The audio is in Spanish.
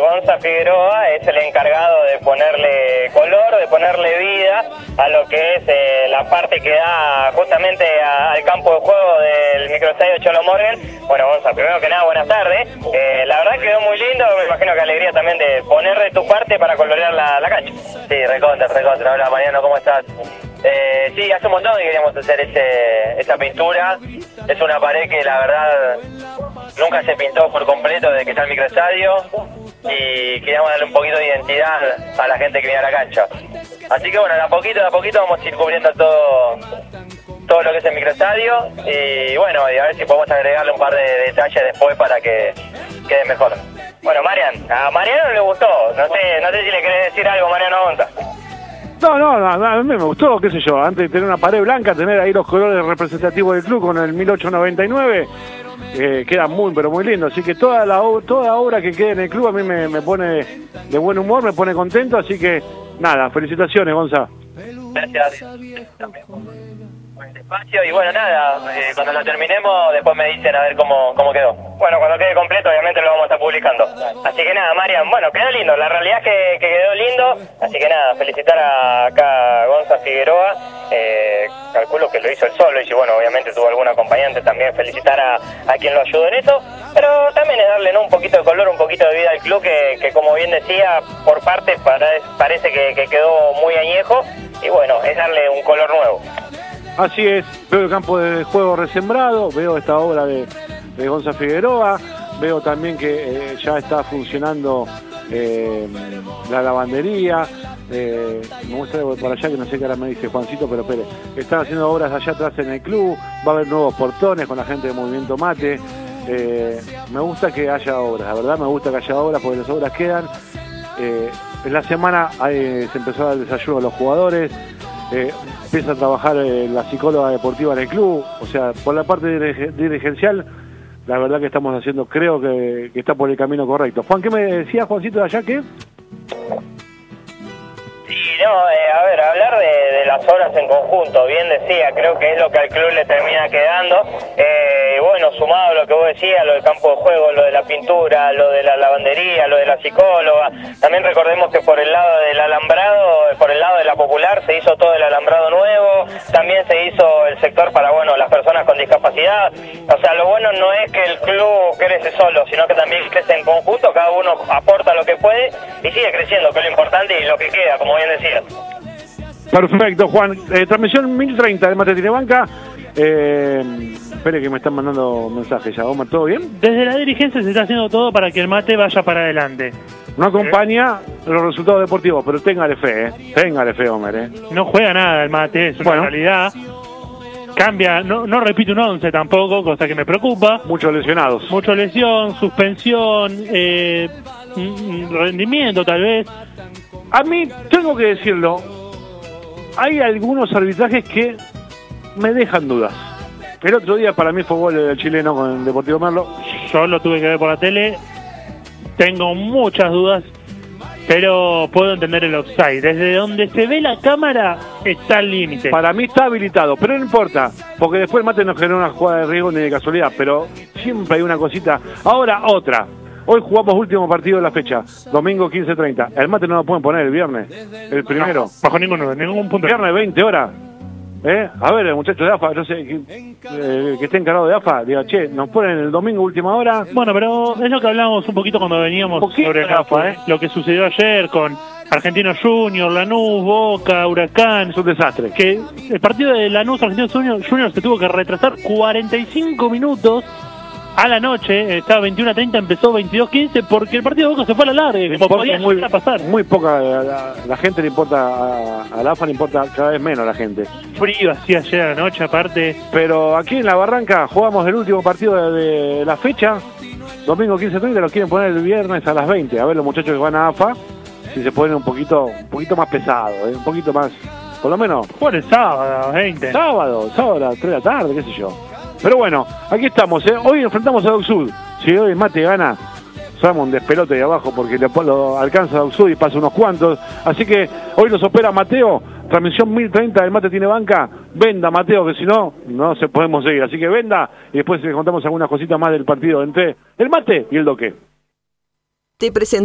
Gonza Figueroa es el encargado de ponerle color, de ponerle vida a lo que es la parte que da justamente al campo de juego del microestadio Cholo Morgan. Bueno, Gonza, primero que nada, buenas tardes. La verdad quedó muy lindo, me imagino que alegría también de poner de tu parte para colorear la cancha. Sí, recontra. Hola, Mariano, ¿cómo estás? Sí, hace un montón que queríamos hacer esa pintura. Es una pared que la verdad nunca se pintó por completo desde que está el microestadio y queríamos darle un poquito de identidad a la gente que viene a la cancha. Así que bueno, de a poquito vamos a ir cubriendo todo lo que es el microestadio y bueno, y a ver si podemos agregarle un par de detalles después para que quede mejor. Bueno, Marian, a Mariano le gustó, no sé si le querés decir algo, Mariano Gonza. No, a mí me gustó, qué sé yo, antes de tener una pared blanca, tener ahí los colores representativos del club con el 1899, queda muy, pero muy lindo, así que toda obra que quede en el club a mí me pone de buen humor, me pone contento, así que nada, felicitaciones, Gonza. Gracias también por el espacio y bueno, nada, cuando lo terminemos después me dicen a ver cómo quedó. Bueno, cuando quede completo obviamente lo vamos a estar publicando. Así que nada, Marian, bueno, quedó lindo, la realidad es que quedó lindo, así que nada, felicitar acá a Gonza Figueroa, calculo que lo hizo él solo y si bueno, obviamente tuvo algún acompañante, también felicitar a quien lo ayudó en eso, pero también es darle, ¿no?, un poquito de color, un poquito de vida al club que como bien decía, por parte parece que quedó muy añejo y bueno, es darle un color nuevo. Así es, veo el campo de juego resembrado, veo esta obra de Gonza Figueroa, veo también que ya está funcionando la lavandería, me muestra por allá que no sé qué ahora me dice Juancito, pero espere, están haciendo obras allá atrás en el club, va a haber nuevos portones con la gente de Movimiento Mate, me gusta que haya obras, la verdad me gusta que haya obras porque las obras quedan, en la semana se empezó a dar el desayuno a los jugadores, empieza a trabajar la psicóloga deportiva en el club, o sea, por la parte dirigencial, la verdad que estamos haciendo, creo que está por el camino correcto. Juan, ¿qué me decía Juancito de allá? ¿Qué? Sí, no, a ver, hablar de las obras en conjunto, bien decía, creo que es lo que al club le termina quedando, bueno, sumado a lo que vos decías, lo del campo de juego, lo de la pintura, lo de la lavandería, lo de la psicóloga, también recordemos que por el lado del alambrado, por el lado de la Popular se hizo todo el alambrado nuevo, también se hizo el sector para, bueno, las personas con discapacidad, o sea, lo bueno no es que el club crece solo, sino que también crece en conjunto, cada uno aporta lo que puede y sigue creciendo, que es lo importante y lo que queda, como bien decía. Perfecto, Juan. Transmisión 1030 de Mate Tiene Banca. Espere que me están mandando mensajes ya. Omar, ¿todo bien? Desde la dirigencia se está haciendo todo para que el Mate vaya para adelante. No acompaña los resultados deportivos, pero téngale fe, Téngale fe, Omar, No juega nada el Mate, es una realidad. Cambia, no repite un 11 tampoco, cosa que me preocupa. Muchos lesionados. Mucha lesión, suspensión, rendimiento tal vez. A mí, tengo que decirlo, hay algunos arbitrajes que me dejan dudas. El otro día para mí fue gol del chileno con el Deportivo Merlo. Yo lo tuve que ver por la tele. Tengo muchas dudas, pero puedo entender el offside. Desde donde se ve la cámara está el límite. Para mí está habilitado, pero no importa, porque después el Mate no generó una jugada de riesgo ni de casualidad, pero siempre hay una cosita. Ahora otra. Hoy jugamos último partido de la fecha, domingo 15:30. El Mate no lo pueden poner el viernes, el primero. No, bajo ningún punto. Viernes 20 horas. A ver, el muchacho de AFA, no sé, que esté encargado de AFA, diga, che, nos ponen el domingo última hora. Bueno, pero es lo que hablábamos un poquito cuando veníamos sobre el AFA, lo que sucedió ayer con Argentinos Juniors, Lanús, Boca, Huracán. Es un desastre. Que el partido de Lanús, Argentinos Juniors se tuvo que retrasar 45 minutos a la noche, estaba 21:30, empezó 22:15, porque el partido de Boca se fue a la larga, como podía pasar. Muy poca, la gente le importa, a la AFA le importa cada vez menos a la gente. Frío hacía ayer a la noche, aparte. Pero aquí en La Barranca jugamos el último partido de la fecha, domingo 15:30, lo quieren poner el viernes a las 20. A ver los muchachos que van a AFA, si se ponen un poquito más pesado, un poquito más, por lo menos. Por el sábado, 20. Sábado a las 3 de la tarde, qué sé yo. Pero bueno, aquí estamos, Hoy enfrentamos a Doc Sud. Si hoy el Mate gana, somos un despelote de abajo porque lo alcanza a Doc Sud y pasa unos cuantos. Así que hoy nos opera Mateo, transmisión 1030 del Mate Tiene Banca. Venda, Mateo, que si no, no se podemos seguir. Así que venda y después le contamos algunas cositas más del partido entre el Mate y el Doque. Te presento